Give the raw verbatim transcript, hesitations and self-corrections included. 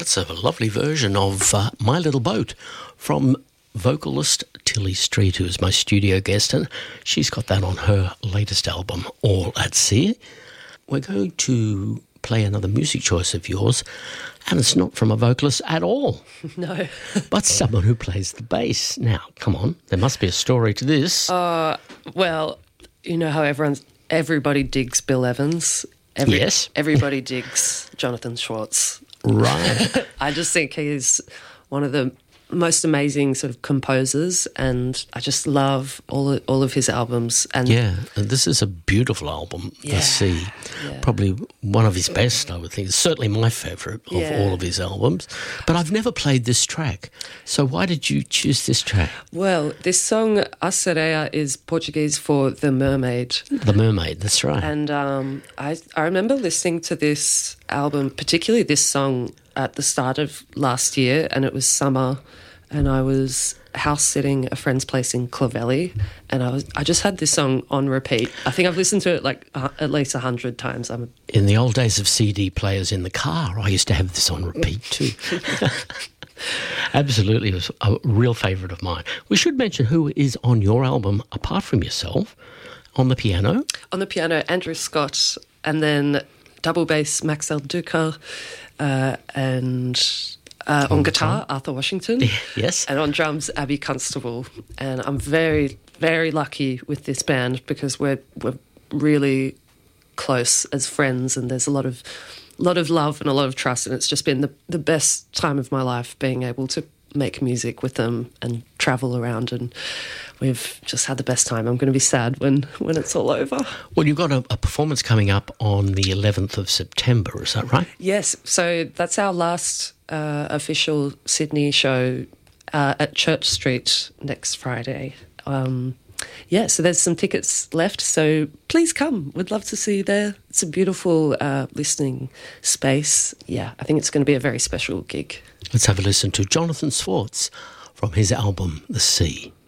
That's a lovely version of uh, My Little Boat from vocalist Tilly Street, who is my studio guest, and she's got that on her latest album, All at Sea. We're going to play another music choice of yours, and it's not from a vocalist at all. No. But someone who plays the bass. Now, come on, there must be a story to this. Uh, well, you know how everyone's, everybody digs Bill Evans. Every, yes. Everybody digs Jonathan Schwartz. Right. I just think he's one of the most amazing sort of composers, and I just love all of, all of his albums. And yeah, and this is a beautiful album, yeah, The Sea. Yeah. Probably one of his best, I would think. It's certainly my favourite of yeah. all of his albums. But I've never played this track. So why did you choose this track? Well, this song, A Sereia, is Portuguese for The Mermaid. The Mermaid, that's right. And um, I, I remember listening to this album, particularly this song, at the start of last year, and it was summer, and I was house sitting a friend's place in Clovelly, and I was I just had this song on repeat. I think I've listened to it like uh, at least a hundred times. I'm in the old days of C D players in the car, I used to have this on repeat too. Absolutely, it was a real favourite of mine. We should mention who is on your album apart from yourself. On the piano, on the piano, Andrew Scott, and then double bass Maxel Duca, uh, and uh, on, on guitar, guitar Arthur Washington. Yes. And on drums Abby Constable. And I'm very, very lucky with this band because we're we're really close as friends, and there's a lot of lot of love and a lot of trust, and it's just been the, the best time of my life being able to make music with them and travel around, and we've just had the best time. I'm going to be sad when, when it's all over. Well, you've got a, a performance coming up on the eleventh of September, is that right? Yes, so that's our last uh, official Sydney show uh, at Church Street next Friday. Um, yeah, so there's some tickets left, so please come. We'd love to see you there. It's a beautiful uh, listening space. Yeah, I think it's going to be a very special gig. Let's have a listen to Jonathan Schwartz from his album, The Sea.